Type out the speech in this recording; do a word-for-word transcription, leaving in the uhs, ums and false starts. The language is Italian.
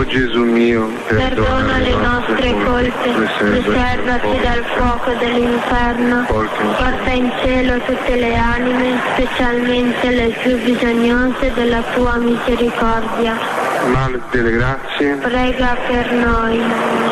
Gesù mio, perdona le nostre colpe, riservati dal fuoco dell'inferno, porta in cielo tutte le anime, specialmente le più bisognose della tua misericordia. Madre delle grazie, prega per noi.